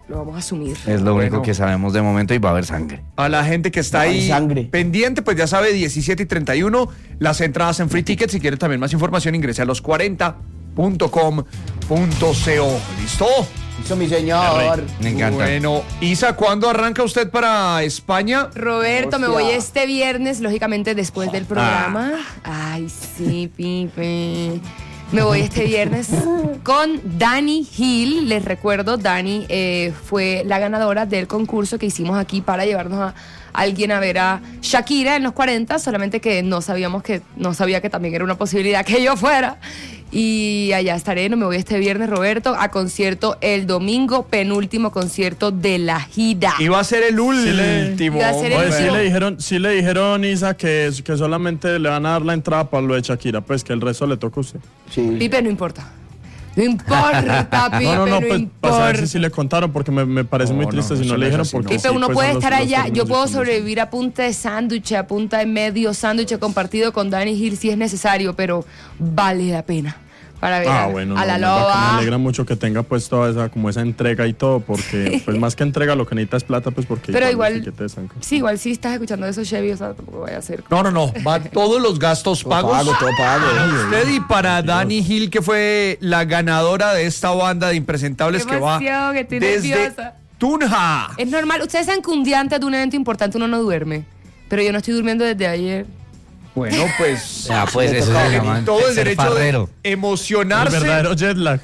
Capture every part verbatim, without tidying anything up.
lo vamos a asumir. Es lo único Bueno. que sabemos de momento y va a haber sangre. A la gente que está Ay, ahí sangre. pendiente, pues ya sabe, diecisiete y treinta y uno, las entradas en Free Ticket. Si quiere también más información, ingrese a los cuarenta punto com punto co. ¿Listo? Eso, mi señor. Me encanta. Bueno, Isa, ¿cuándo arranca usted para España? Roberto, me Hostia. voy este viernes, lógicamente después del programa. Ay, sí, Pipe. Me voy este viernes con Dani Hill. Les recuerdo, Dani eh, fue la ganadora del concurso que hicimos aquí para llevarnos a alguien a ver a Shakira en los cuarenta, solamente que no sabíamos que, no sabía que también era una posibilidad que yo fuera. Y allá estaré, no me voy este viernes, Roberto, a concierto el domingo, penúltimo concierto de la gira. Iba a ser el le- último. Iba a ser el Oye, sí último. le dijeron, sí le dijeron, Isa, que, que solamente le van a dar la entrada para lo de Shakira, pues que el resto le toca a usted. Sí. Pipe, no importa. No importa, Pipe, No, no, no, no pues para saber importa. si sí le contaron, porque me, me parece No, muy no, triste si eso no no le es dijeron. así, Porque no. Pipe, sí, uno pues, puede son los- estar los allá. términos Yo de puedo condición. sobrevivir a punta de sándwich, a punta de medio sándwich compartido con Dani Hill si es necesario, pero vale la pena para ver Ah, a, bueno, a no, la no, Me loba. alegra mucho que tenga pues toda esa, como esa entrega y todo, porque pues más que entrega lo que necesita es plata, pues porque Pero el igual- tiquete de Sanca. Sí, igual si estás escuchando eso, Chevy, o sea, tampoco vaya a ser. No, no, no. Va todos los gastos Todo pagos. pago, todo pago. Para usted y para Dani Hill, que fue la ganadora de esta banda de impresentables Qué que va emoción, que estoy desde nerviosa. Tunja. Es normal. Ustedes saben que un día antes de un evento importante uno no duerme. Pero yo no estoy durmiendo desde ayer. Bueno, pues Ya, pues Le eso tocaba se tiene llama todo el ser derecho farrero. de El emocionarse. verdadero jet lag.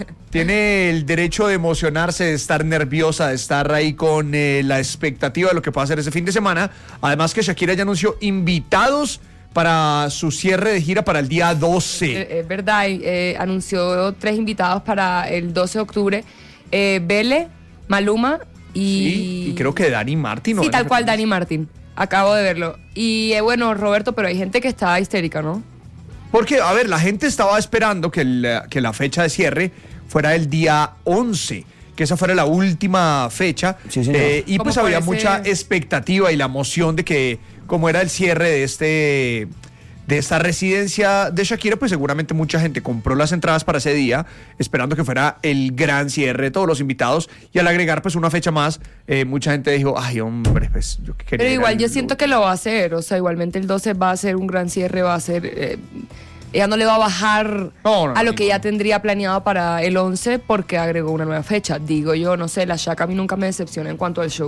Tiene el derecho de emocionarse, de estar nerviosa, de estar ahí con eh, la expectativa de lo que pueda hacer ese fin de semana. Además que Shakira ya anunció invitados para su cierre de gira para el día doce. Eh, Es verdad, y, eh, anunció tres invitados para el doce de octubre. Eh, Bele, Maluma y... Sí, y creo que Dani Martin. ¿no? Sí, tal cual, Dani Martin. Acabo de verlo. Y eh, bueno, Roberto, pero hay gente que está histérica, ¿no? Porque, a ver, la gente estaba esperando que, el- que la fecha de cierre fuera el día once, que esa fuera la última fecha. Sí, señor. Eh, y ¿Cómo pues había puede mucha ser? expectativa y la emoción de que, como era el cierre de este de esta residencia de Shakira, pues seguramente mucha gente compró las entradas para ese día, esperando que fuera el gran cierre de todos los invitados. Y al agregar pues una fecha más, eh, mucha gente dijo, ay hombre, pues yo quería Pero ir igual al- yo siento que lo va a hacer. O sea, igualmente el doce va a ser un gran cierre, va a ser... eh, ella no le va a bajar No, no, a lo no, que no. ya tendría planeado para el once porque agregó una nueva fecha. Digo yo, no sé, la Shaka a mí nunca me decepciona en cuanto al show.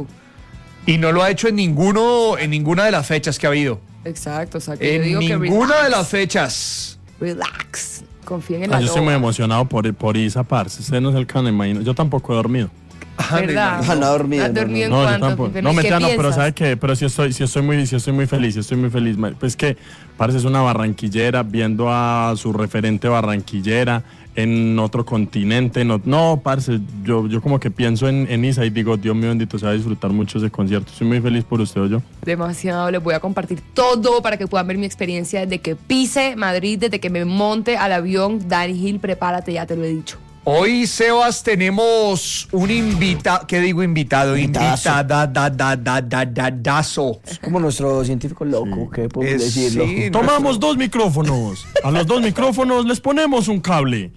Y no lo ha hecho en ninguno, en ninguna de las fechas que ha habido. Exacto, o sea, que En yo digo que ninguna relax, de las fechas. relax, confíen en Ah, la yo estoy muy loba. emocionado por, por Isa, parce. Ustedes no se alcanzan a imaginar. Yo tampoco he dormido. ¿Verdad? No, no ha dormido, ¿Has no, dormido en No, yo cuánto, tampoco. Pipe? No, ¿Qué mentira, no, pero piensas? ¿sabe qué? Pero sí estoy, sí estoy muy, sí estoy muy feliz, sí estoy muy feliz. ma- Pues que, parce, es una barranquillera, viendo a su referente barranquillera en otro continente. No, no parce, yo, yo como que pienso en, en Isa y digo, Dios mío bendito, se va a disfrutar mucho ese concierto. Estoy muy feliz por usted o yo. Demasiado, les voy a compartir todo para que puedan ver mi experiencia desde que pise Madrid, desde que me monte al avión. Dani Hill, prepárate, ya te lo he dicho. Hoy, Sebas, tenemos un invitado, ¿qué digo invitado? Invitadazo. Invitada, da, da, da, da, da, dazo. Es como nuestro científico loco, ¿qué podemos Es- decirlo? sí, Tomamos dos micrófonos. A los dos micrófonos les ponemos un cable.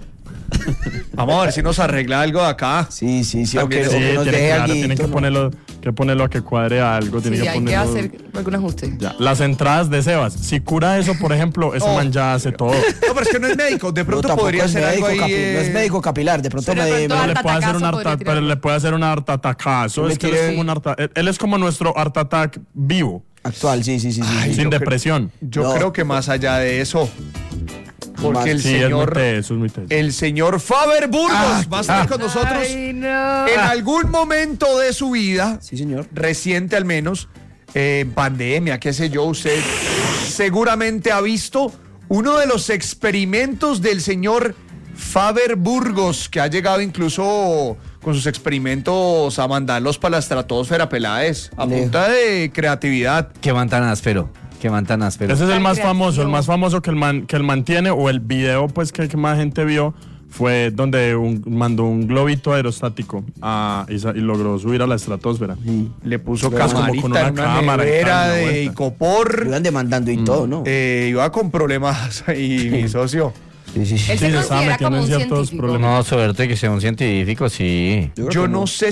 Vamos a ver si nos arregla algo de acá. Sí, sí, sí, o También que, sí, o que nos tiene- deje claro, alguito, tienen que ¿no? ponerlo, que ponerlo a que cuadre algo. Tienen Sí, que hay que ponerlo- hacer algún ajuste. Ya, las entradas de Sebas. Si cura eso, por ejemplo, ese Oh. man ya hace todo. No, pero es que no es médico. De No, pronto tampoco podría es ser algo médico ahí. capi- no es eh, médico capilar, de pronto Pero de me... pronto me- Pero le puede hacer un Artatacazo harta, podría tirar. pero le puede hacer un artatatazo. Me Es que él tiré- es como un harta, él, él es como nuestro Art Attack vivo, Actual, sí, sí, sí, sí. Ay, sí. sin yo creo- depresión. Yo No. creo que más allá de eso. Porque Más- el Sí, señor. es muy teso, es muy teso. El señor Faber Burgos Ah, va a estar ah. con nosotros Ay, no. en algún momento de su vida, Sí, señor. reciente al menos, eh, en pandemia, qué sé yo, usted seguramente ha visto uno de los experimentos del señor Faber Burgos, que ha llegado incluso con sus experimentos a mandarlos para la estratosfera, Peláez, a Le- punta de creatividad. Qué man tan áspero. Qué man tan áspero. Ese es el Tan más creativo. famoso, el más famoso que el man, que el man tiene, o el video pues que, que más gente vio, fue donde un- mandó un globito aerostático a, y, sa- y logró subir a la estratosfera. Le puso Pero es como camarita con una en una cámara y nevera tal, una de vuelta. Lo icopor. iban demandando y todo, ¿no? Eh, iba con problemas ahí, mi socio. Sí, sí, sí. Él Sí, se se estaba considera metiendo como en un ciertos científico. problemas. No, suerte que sea un científico, sí. creo Yo que no sé